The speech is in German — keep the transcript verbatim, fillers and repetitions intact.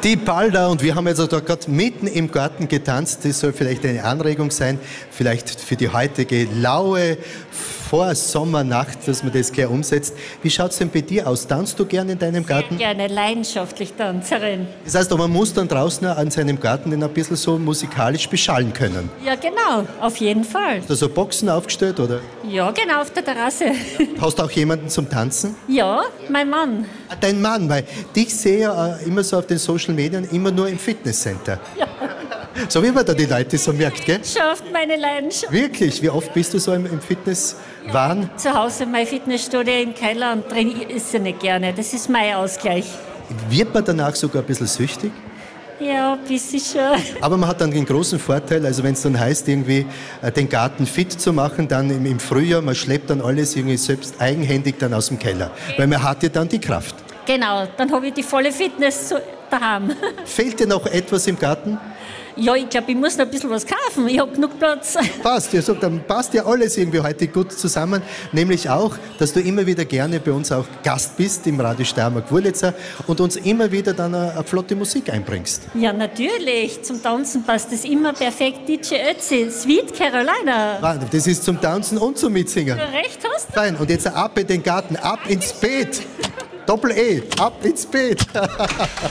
Die Balda, und wir haben jetzt da gerade mitten im Garten getanzt. Das soll vielleicht eine Anregung sein, vielleicht für die heutige laue Vorsommernacht, dass man das gleich umsetzt. Wie schaut es denn bei dir aus? Tanzt du gerne in deinem Garten? Sehr gerne, leidenschaftlich Tanzerin. Das heißt, aber man muss dann draußen an seinem Garten den ein bisschen so musikalisch beschallen können. Ja, genau, auf jeden Fall. Hast du so Boxen aufgestellt, oder? Ja, genau, auf der Terrasse. Hast du auch jemanden zum Tanzen? Ja, mein Mann. Ah, dein Mann, weil dich sehe ja äh, immer so auf den Social Medien, immer nur im Fitnesscenter. Ja. So wie man da die Leute so merkt, gell? Schafft meine Leidenschaft. Wirklich? Wie oft bist du so im, im Fitnesswahn? Zu Hause mein Fitnessstudio im Keller und drin ist sie nicht gerne. Das ist mein Ausgleich. Wird man danach sogar ein bisschen süchtig? Ja, ein bisschen schon. Aber man hat dann den großen Vorteil, also wenn es dann heißt, irgendwie äh, den Garten fit zu machen, dann im, im Frühjahr, man schleppt dann alles irgendwie selbst eigenhändig dann aus dem Keller. Weil man hat ja dann die Kraft. Genau, dann habe ich die volle Fitness zu, daheim. Fehlt dir noch etwas im Garten? Ja, ich glaube, ich muss noch ein bisschen was kaufen. Ich habe genug Platz. Passt, ja, so, dann passt ja alles irgendwie heute gut zusammen. Nämlich auch, dass du immer wieder gerne bei uns auch Gast bist im Radio Steiermark-Wurlitzer und uns immer wieder dann eine, eine flotte Musik einbringst. Ja, natürlich. Zum Tanzen passt das immer perfekt. D J Ötzi, Sweet Carolina. Wahnsinn, das ist zum Tanzen und zum Mitsingen. Du recht hast. Fein, und jetzt ab in den Garten, ab ins Beet. Doppel-E, ab ins Beet.